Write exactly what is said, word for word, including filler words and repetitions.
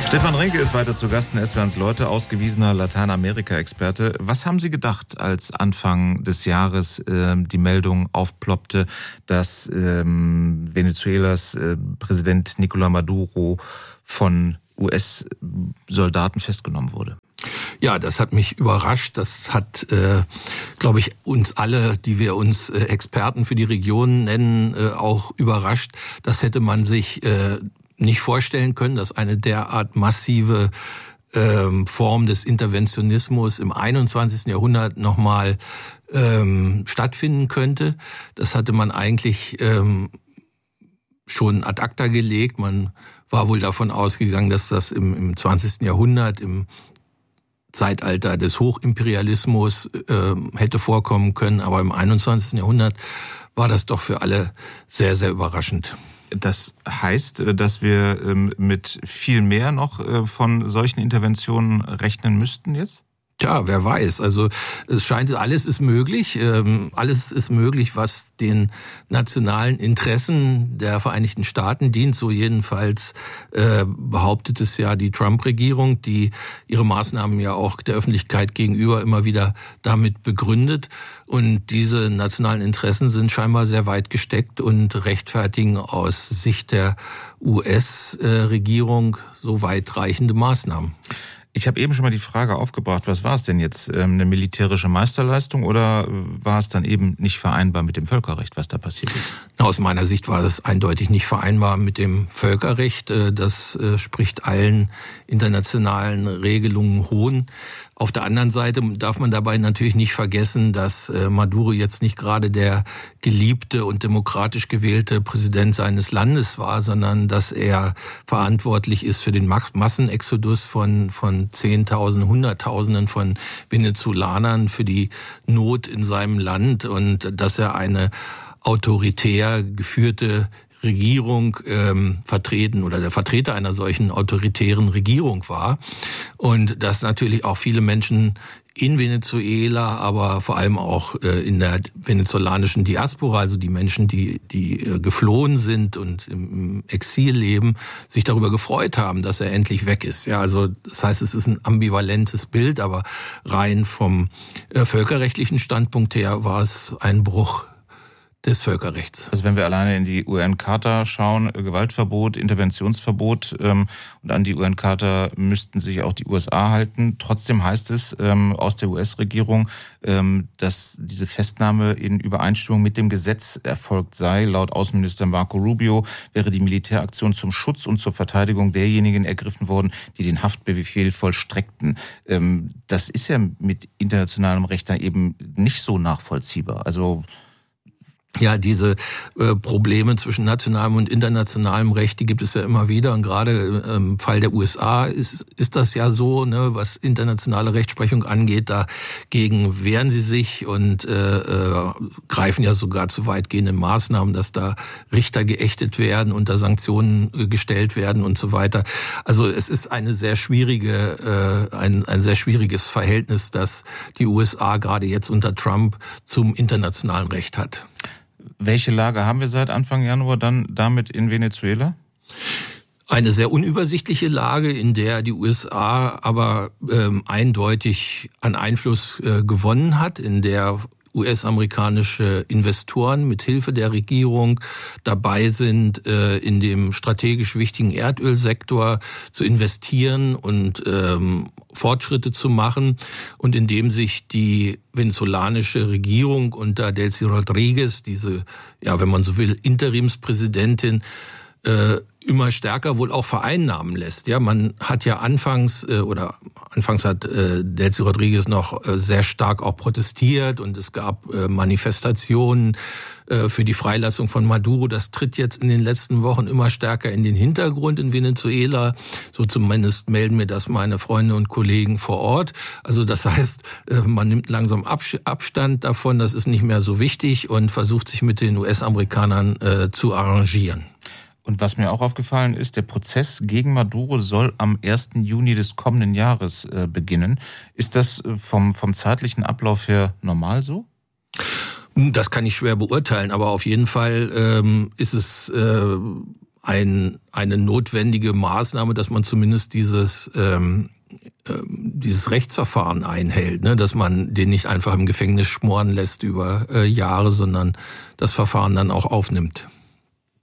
Stefan Renke ist weiter zu Gast in S W R eins Leute, ausgewiesener Lateinamerika-Experte. Was haben Sie gedacht, als Anfang des Jahres äh, die Meldung aufploppte, dass ähm, Venezuelas äh, Präsident Nicolás Maduro von U S-Soldaten festgenommen wurde? Ja, das hat mich überrascht. Das hat, äh, glaube ich, uns alle, die wir uns äh, Experten für die Region nennen, äh, auch überrascht. Das hätte man sich äh, nicht vorstellen können, dass eine derart massive ähm, Form des Interventionismus im einundzwanzigsten Jahrhundert nochmal ähm, stattfinden könnte. Das hatte man eigentlich ähm, schon ad acta gelegt. Man war wohl davon ausgegangen, dass das im, im zwanzigsten Jahrhundert, im Zeitalter des Hochimperialismus äh, hätte vorkommen können. Aber im einundzwanzigsten Jahrhundert war das doch für alle sehr, sehr überraschend. Das heißt, dass wir mit viel mehr noch von solchen Interventionen rechnen müssten jetzt? Tja, wer weiß. Also es scheint, alles ist möglich. Alles ist möglich, was den nationalen Interessen der Vereinigten Staaten dient. So jedenfalls äh, behauptet es ja die Trump-Regierung, die ihre Maßnahmen ja auch der Öffentlichkeit gegenüber immer wieder damit begründet. Und diese nationalen Interessen sind scheinbar sehr weit gesteckt und rechtfertigen aus Sicht der U S-Regierung so weitreichende Maßnahmen. Ich habe eben schon mal die Frage aufgebracht, was war es denn jetzt? Eine militärische Meisterleistung oder war es dann eben nicht vereinbar mit dem Völkerrecht, was da passiert ist? Aus meiner Sicht war das eindeutig nicht vereinbar mit dem Völkerrecht. Das spricht allen internationalen Regelungen Hohn. Auf der anderen Seite darf man dabei natürlich nicht vergessen, dass Maduro jetzt nicht gerade der geliebte und demokratisch gewählte Präsident seines Landes war, sondern dass er verantwortlich ist für den Massenexodus von von Zehntausenden, Hunderttausenden von Venezolanern, für die Not in seinem Land und dass er eine autoritär geführte Regierung ähm, vertreten oder der Vertreter einer solchen autoritären Regierung war und dass natürlich auch viele Menschen in Venezuela, aber vor allem auch äh, in der venezolanischen Diaspora, also die Menschen, die die äh, geflohen sind und im Exil leben, sich darüber gefreut haben, dass er endlich weg ist. Ja, also das heißt, es ist ein ambivalentes Bild, aber rein vom äh, völkerrechtlichen Standpunkt her war es ein Bruch des Völkerrechts. Also wenn wir alleine in die U N-Charta schauen, Gewaltverbot, Interventionsverbot ähm, und an die U N-Charta müssten sich auch die U S A halten. Trotzdem heißt es ähm, aus der U S-Regierung, ähm, dass diese Festnahme in Übereinstimmung mit dem Gesetz erfolgt sei. Laut Außenminister Marco Rubio wäre die Militäraktion zum Schutz und zur Verteidigung derjenigen ergriffen worden, die den Haftbefehl vollstreckten. Ähm, das ist ja mit internationalem Recht dann eben nicht so nachvollziehbar. Also Ja, diese äh, Probleme zwischen nationalem und internationalem Recht, die gibt es ja immer wieder. Und gerade im Fall der U S A ist ist das ja so, ne, was internationale Rechtsprechung angeht. Dagegen wehren sie sich und äh, äh, greifen ja sogar zu weitgehenden Maßnahmen, dass da Richter geächtet werden, unter Sanktionen äh, gestellt werden und so weiter. Also es ist eine sehr schwierige, äh, ein, ein sehr schwieriges Verhältnis, das die U S A gerade jetzt unter Trump zum internationalen Recht hat. Welche Lage haben wir seit Anfang Januar dann damit in Venezuela? Eine sehr unübersichtliche Lage, in der die U S A aber ähm, eindeutig an Einfluss äh, gewonnen hat, in der U S-amerikanische Investoren mit Hilfe der Regierung dabei sind, äh, in dem strategisch wichtigen Erdölsektor zu investieren und ähm, Fortschritte zu machen und in dem sich die venezolanische Regierung unter Delcy Rodriguez, diese, ja, wenn man so will, Interimspräsidentin, äh, immer stärker wohl auch vereinnahmen lässt. Ja, man hat ja anfangs äh, oder anfangs hat äh, Delcy Rodriguez noch äh, sehr stark auch protestiert und es gab äh, Manifestationen äh, für die Freilassung von Maduro. Das tritt jetzt in den letzten Wochen immer stärker in den Hintergrund in Venezuela. So zumindest melden mir das meine Freunde und Kollegen vor Ort. Also das heißt, äh, man nimmt langsam Abs- Abstand davon. Das ist nicht mehr so wichtig und versucht sich mit den U S-Amerikanern äh, zu arrangieren. Und was mir auch aufgefallen ist, der Prozess gegen Maduro soll am ersten Juni des kommenden Jahres äh, beginnen. Ist das vom, vom zeitlichen Ablauf her normal so? Das kann ich schwer beurteilen, aber auf jeden Fall ähm, ist es äh, ein, eine notwendige Maßnahme, dass man zumindest dieses ähm, äh, dieses Rechtsverfahren einhält, ne? Dass man den nicht einfach im Gefängnis schmoren lässt über äh, Jahre, sondern das Verfahren dann auch aufnimmt.